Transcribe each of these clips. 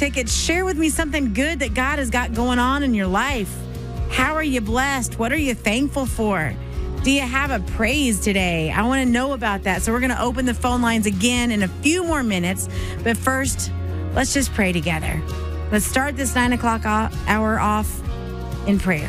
tickets, share with me something good that God has got going on in your life. How are you blessed? What are you thankful for? Do you have a praise today? I want to know about that. So we're going to open the phone lines again in a few more minutes. But first, let's just pray together. Let's start this 9 o'clock hour off in prayer.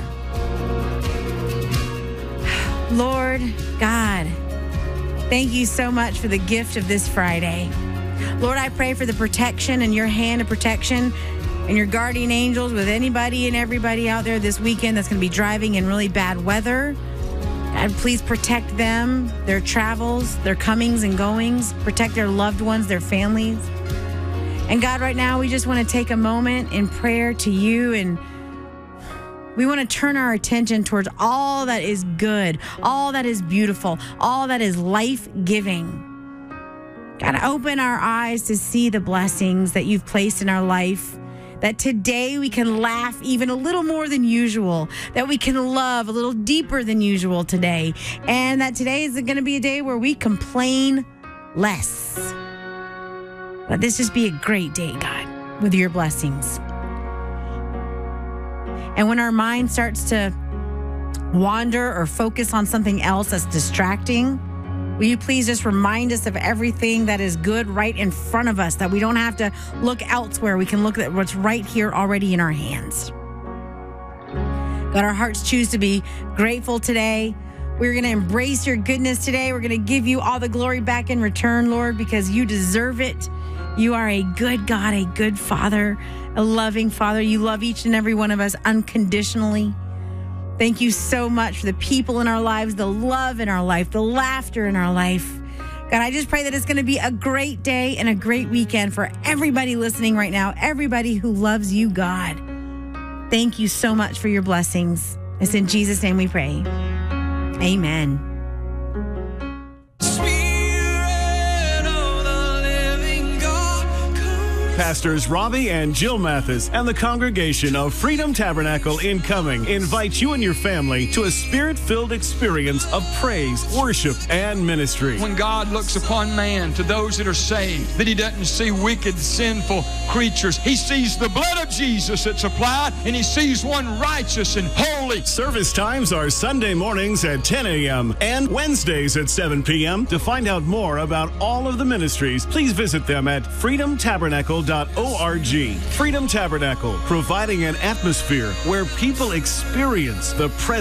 Lord God, thank you so much for the gift of this Friday. Lord, I pray for the protection and your hand of protection and your guardian angels with anybody and everybody out there this weekend that's going to be driving in really bad weather. God, please protect them, their travels, their comings and goings. Protect their loved ones, their families. And God, right now, we just want to take a moment in prayer to you, and we want to turn our attention towards all that is good, all that is beautiful, all that is life-giving. God, open our eyes to see the blessings that you've placed in our life, that today we can laugh even a little more than usual, that we can love a little deeper than usual today, and that today is going to be a day where we complain less. Let this just be a great day, God, with your blessings. And when our mind starts to wander or focus on something else that's distracting, will you please just remind us of everything that is good right in front of us, that we don't have to look elsewhere. We can look at what's right here already in our hands. God, our hearts choose to be grateful today. We're going to embrace your goodness today. We're going to give you all the glory back in return, Lord, because you deserve it. You are a good God, a good Father, a loving Father. You love each and every one of us unconditionally. Thank you so much for the people in our lives, the love in our life, the laughter in our life. God, I just pray that it's going to be a great day and a great weekend for everybody listening right now, everybody who loves you, God. Thank you so much for your blessings. It's in Jesus' name we pray. Amen. Pastors Robbie and Jill Mathis and the congregation of Freedom Tabernacle in Cumming invite you and your family to a spirit-filled experience of praise, worship, and ministry. When God looks upon man, to those that are saved, that he doesn't see wicked, sinful creatures. He sees the blood of Jesus that's applied, and he sees one righteous and holy. Service times are Sunday mornings at 10 a.m. and Wednesdays at 7 p.m. To find out more about all of the ministries, please visit them at freedomtabernacle.org. Freedom Tabernacle, providing an atmosphere where people experience the presence